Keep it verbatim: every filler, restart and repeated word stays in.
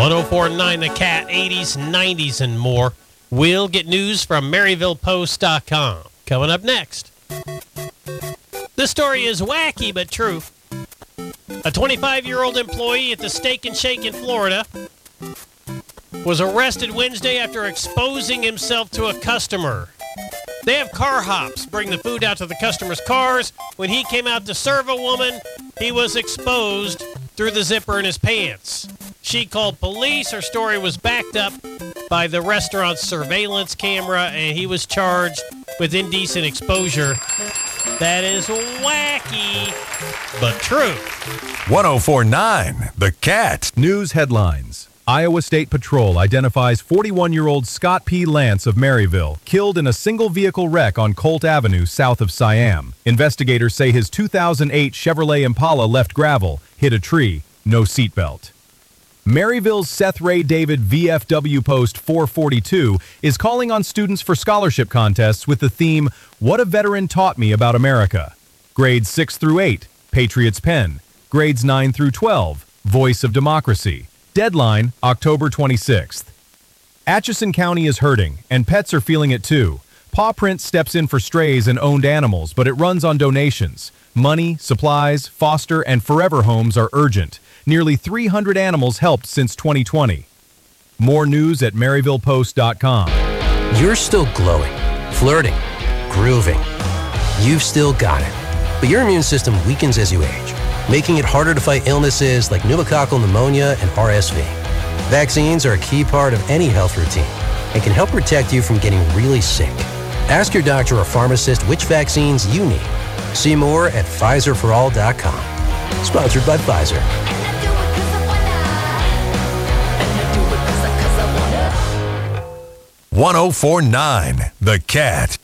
one oh four point nine The Cat, eighties, nineties, and more. We'll get news from Maryville Post dot com. Coming up next. This story is wacky but true. A twenty-five-year-old employee at the Steak and Shake in Florida was arrested Wednesday after exposing himself to a customer. They have car hops, bring the food out to the customers' cars. When he came out to serve a woman, he was exposed through the zipper in his pants. She called police. Her story was backed up by the restaurant's surveillance camera, and he was charged with indecent exposure. That is wacky, but true. one oh four point nine The Cat. News headlines. Iowa State Patrol identifies forty-one-year-old Scott P. Lance of Maryville, killed in a single-vehicle wreck on Colt Avenue south of Siam. Investigators say his two thousand eight Chevrolet Impala left gravel, hit a tree, no seatbelt. Maryville's Seth Ray David V F W Post four forty-two is calling on students for scholarship contests with the theme, What a Veteran Taught Me About America. Grades six through eight, Patriot's Pen. Grades nine through twelve, Voice of Democracy. Deadline, October twenty-sixth. Atchison County is hurting, and pets are feeling it too. Paw Print steps in for strays and owned animals, but it runs on donations. Money, supplies, foster, and forever homes are urgent. Nearly three hundred animals helped since twenty twenty. More news at Maryville Post dot com. You're still glowing, flirting, grooving. You've still got it. But your immune system weakens as you age, making it harder to fight illnesses like pneumococcal pneumonia and R S V. Vaccines are a key part of any health routine and can help protect you from getting really sick. Ask your doctor or pharmacist which vaccines you need. See more at Pfizer for all dot com. Sponsored by Pfizer. one oh four point nine The Cat.